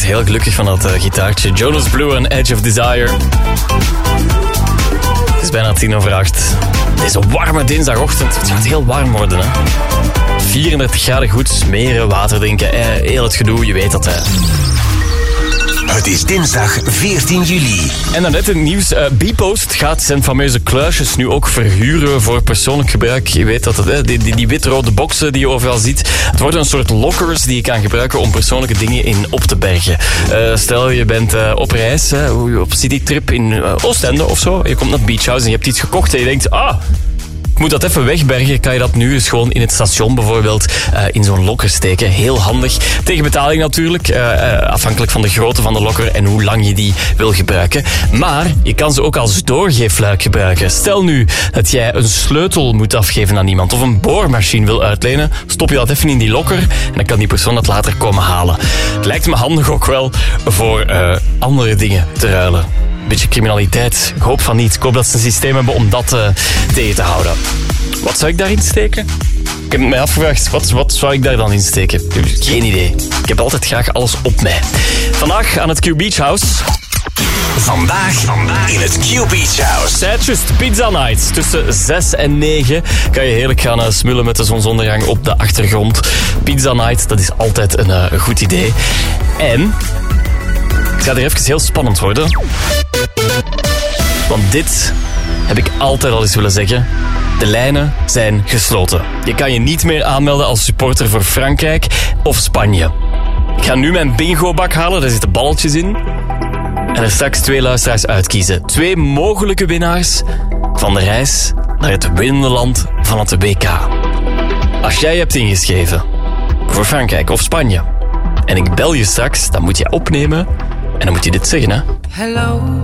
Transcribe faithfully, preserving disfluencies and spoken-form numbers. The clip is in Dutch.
wordt heel gelukkig van dat uh, gitaartje. Jonas Blue en Edge of Desire. Het is bijna tien over acht. Deze warme dinsdagochtend. Het gaat heel warm worden, hè. vierendertig graden goed, smeren, water drinken. Eh, heel het gedoe, je weet dat, hè. Het is dinsdag veertien juli. En dan net in het nieuws. Uh, Bpost gaat zijn fameuze kluisjes nu ook verhuren voor persoonlijk gebruik. Je weet dat het, hè, die, die, die wit-rode boxen die je overal ziet. Het worden een soort lockers die je kan gebruiken om persoonlijke dingen in op te bergen. Uh, stel, je bent uh, op reis, hè, op citytrip in uh, Oostende of zo. Je komt naar het beachhouse en je hebt iets gekocht en je denkt... ah. Ik moet dat even wegbergen, kan je dat nu eens gewoon in het station bijvoorbeeld uh, in zo'n lokker steken. Heel handig. Tegen betaling natuurlijk, uh, uh, afhankelijk van de grootte van de lokker en hoe lang je die wil gebruiken. Maar je kan ze ook als doorgeefluik gebruiken. Stel nu dat jij een sleutel moet afgeven aan iemand of een boormachine wil uitlenen, stop je dat even in die lokker en dan kan die persoon dat later komen halen. Het lijkt me handig ook wel voor uh, andere dingen te ruilen. Beetje criminaliteit. Ik hoop van niet. Ik hoop dat ze een systeem hebben om dat uh, tegen te houden. Wat zou ik daarin steken? Ik heb me afgevraagd, wat, wat zou ik daar dan in steken? Geen idee. Ik heb altijd graag alles op mij. Vandaag aan het Q Beach House. Vandaag, vandaag in het Q Beach House. Just Pizza Night. Tussen zes en negen kan je heerlijk gaan uh, smullen met de zonsondergang op de achtergrond. Pizza Night, dat is altijd een uh, goed idee. En... het gaat hier even heel spannend worden. Want dit heb ik altijd al eens willen zeggen. De lijnen zijn gesloten. Je kan je niet meer aanmelden als supporter voor Frankrijk of Spanje. Ik ga nu mijn bingo-bak halen, daar zitten balletjes in. En er straks twee luisteraars uitkiezen. Twee mogelijke winnaars van de reis naar het winnende land van het W K. Als jij je hebt ingeschreven voor Frankrijk of Spanje en ik bel je straks, dan moet je opnemen en dan moet je dit zeggen, hè. Hello.